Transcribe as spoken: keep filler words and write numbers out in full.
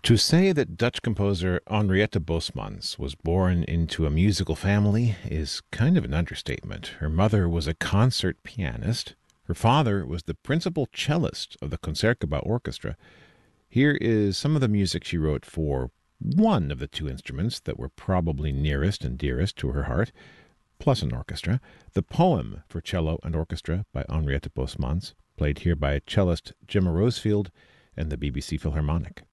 To say that Dutch composer Henriette Bosmans was born into a musical family is kind of an understatement. Her mother was a concert pianist. Her father was the principal cellist of the Concertgebouw Orchestra. Here is some of the music she wrote for one of the two instruments that were probably nearest and dearest to her heart, plus an orchestra. The Poem for Cello and Orchestra by Henriette Bosmans, played here by cellist Gemma Rosefield and the B B C Philharmonic.